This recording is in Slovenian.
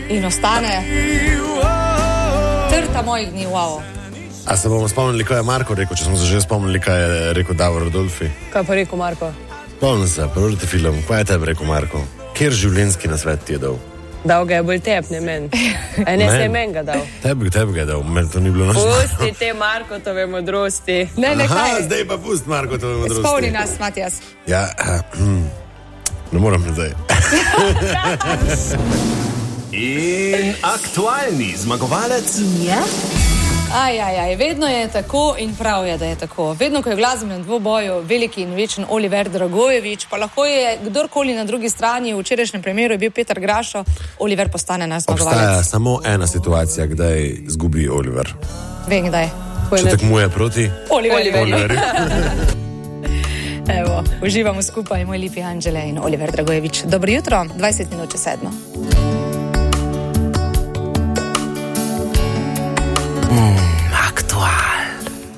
in ostane trta mojih dni, wow. A se bomo spomnili, kaj je Marko rekel, če smo se že spomnili, kaj je rekel Davor Rodolfi? Kaj pa rekel Marko? Spomnim se, prvožite film, kaj je tebi rekel Marko? Kjer življenjski nasvet ti je dal? Dal ga je bolj tep, ne men. Ne, se je men ga dal. Tebi ga je dal, meni to ni bilo naš. Pusti te Markotove modrosti. Ne, Aha, zdaj pa pusti Markotove modrosti. Spomni nas, Matijas. Ja, ne moram zdaj. In aktualni zmagovalec je? Vedno je tako in prav je, da je tako. Vedno, ko je v glasbenem dvoboju veliki in večen Oliver Dragojević, pa lahko je kdorkoli na drugi strani, v včerajšnjem primeru je bil Peter Grašo, Oliver postane naš zmagovalec. Obstaja samo ena situacija, kdaj izgubi Oliver. Vem, kdaj. Če tekmuje proti Oliverju. Evo, uživamo skupaj, moj lipi Anđele in Oliver Dragojević. Dobro jutro, 20 minut čez 7.